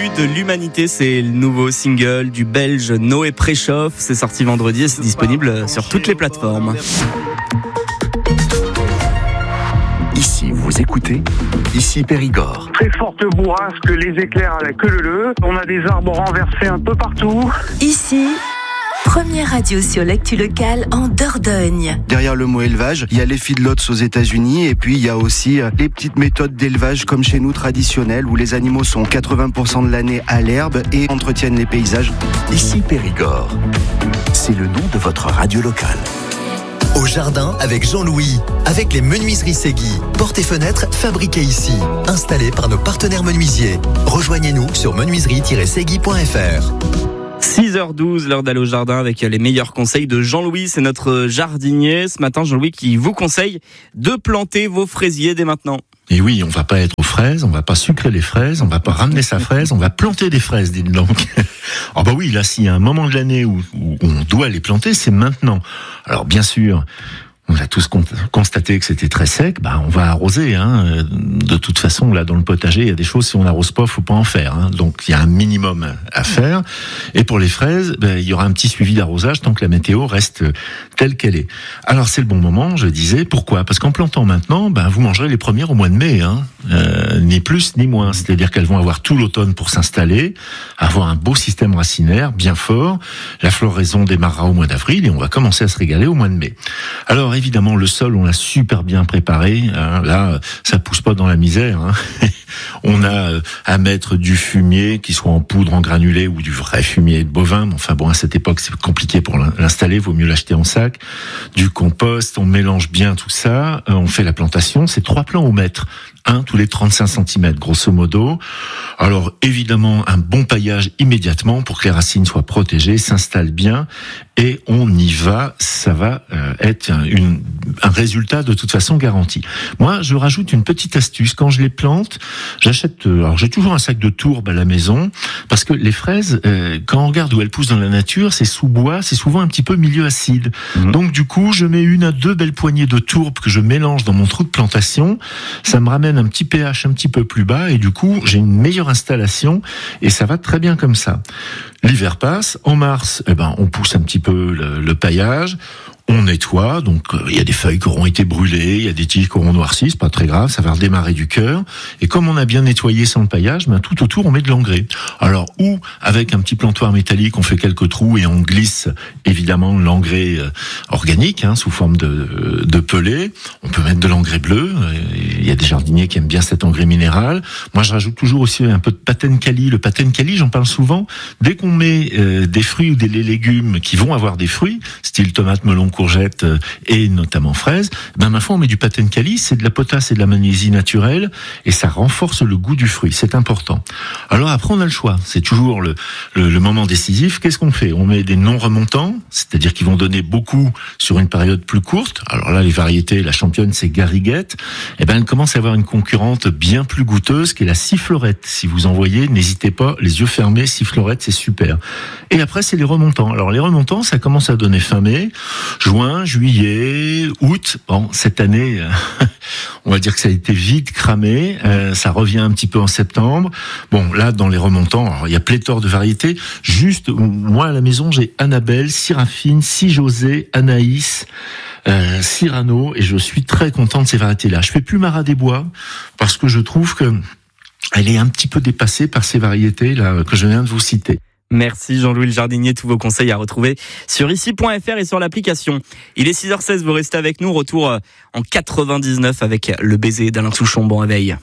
Salut de l'humanité, c'est le nouveau single du Belge Noé Préchoff. C'est sorti vendredi et c'est disponible sur toutes les plateformes. Ici, vous écoutez, ici Périgord. Très forte bourrasque, les éclairs à la queue leu-leu. On a des arbres renversés un peu partout. Ici, première radio sur l'actu locale en Dordogne. Derrière le mot élevage, il y a les feedlots aux États-Unis et puis il y a aussi les petites méthodes d'élevage comme chez nous traditionnelles où les animaux sont 80% de l'année à l'herbe et entretiennent les paysages. Ici Périgord. C'est le nom de votre radio locale. Au jardin avec Jean-Louis, avec les menuiseries Segui. Portes et fenêtres fabriquées ici, installées par nos partenaires menuisiers. Rejoignez-nous sur menuiserie-segui.fr. 6h12, l'heure d'aller au jardin avec les meilleurs conseils de Jean-Louis. C'est notre jardinier ce matin, Jean-Louis, qui vous conseille de planter vos fraisiers dès maintenant. Et oui, on va pas être aux fraises, on va pas sucrer les fraises, on va pas ramener sa fraise, on va planter des fraises, dites donc. Ah bah oui, là, s'il y a un moment de l'année où on doit les planter, c'est maintenant. Alors bien sûr, on a tous constaté que c'était très sec, on va arroser, De toute façon, là, dans le potager, il y a des choses, si on n'arrose pas, faut pas en faire, Donc, il y a un minimum à faire. Et pour les fraises, il y aura un petit suivi d'arrosage tant que la météo reste telle qu'elle est. Alors, c'est le bon moment, je disais. Pourquoi? Parce qu'en plantant maintenant, vous mangerez les premières au mois de mai, ni plus ni moins. C'est-à-dire qu'elles vont avoir tout l'automne pour s'installer, avoir un beau système racinaire, bien fort. La floraison démarrera au mois d'avril et on va commencer à se régaler au mois de mai. Alors, évidemment, le sol, on l'a super bien préparé. Là, ça pousse pas dans la misère. On a à mettre du fumier, qui soit en poudre, en granulé ou du vrai fumier de bovin. Enfin bon, à cette époque, c'est compliqué pour l'installer. Vaut mieux l'acheter en sac. Du compost, on mélange bien tout ça. On fait la plantation. C'est 3 plants au mètre. Tous les 35 cm, grosso modo. Alors, évidemment, un bon paillage immédiatement pour que les racines soient protégées, s'installent bien, et on y va. Ça va être un résultat de toute façon garanti. Moi, je rajoute une petite astuce. Quand je les plante, j'achète... Alors, j'ai toujours un sac de tourbe à la maison, parce que les fraises, quand on regarde où elles poussent dans la nature, c'est sous bois, c'est souvent un petit peu milieu acide. Donc, du coup, je mets 1 à 2 belles poignées de tourbe que je mélange dans mon trou de plantation. Ça me ramène un petit pH un petit peu plus bas et du coup j'ai une meilleure installation et ça va très bien comme ça. L'hiver passe, en mars on pousse un petit peu le paillage, on nettoie, donc il y a des feuilles qui auront été brûlées, il y a des tiges qui auront noirci, c'est pas très grave, ça va redémarrer du cœur. Et comme on a bien nettoyé sans le paillage, tout autour on met de l'engrais. Alors ou avec un petit plantoir métallique, on fait quelques trous et on glisse évidemment l'engrais organique sous forme de pellet. On peut mettre de l'engrais bleu. Il y a des jardiniers qui aiment bien cet engrais minéral. Moi, je rajoute toujours aussi un peu de Patène Kali. Le Patène Kali, j'en parle souvent. Dès qu'on met des fruits ou des légumes qui vont avoir des fruits, style tomate, melon, courgette et notamment fraises, ma foi, on met du Patène Kali. C'est de la potasse et de la magnésie naturelle et ça renforce le goût du fruit. C'est important. Alors après, on a le choix. C'est toujours le moment décisif. Qu'est-ce qu'on fait? On met des non remontants, c'est-à-dire qu'ils vont donner beaucoup sur une période plus courte. Alors là, les variétés, la championne, c'est Gariguette. Elle commence à avoir une concurrente bien plus goûteuse qui est la sifflorette. Si vous en voyez, n'hésitez pas, les yeux fermés, sifflorette, c'est super. Et après, c'est les remontants. Alors les remontants, ça commence à donner fin mai, juin, juillet, août. Bon, cette année, on va dire que ça a été vite cramé. Ça revient un petit peu en septembre. Bon, là, dans les remontants, alors, il y a pléthore de variétés. Juste, moi, à la maison, j'ai Annabelle, Siraphine, Si-José, Anaïs, Cyrano, et je suis très content de ces variétés-là. Je fais plus Marat des Bois parce que je trouve que elle est un petit peu dépassée par ces variétés-là que je viens de vous citer. Merci Jean-Louis le jardinier, tous vos conseils à retrouver sur ici.fr et sur l'application. Il est 6h16, vous restez avec nous, retour en 99 avec le baiser d'Alain Souchon. Bon réveil.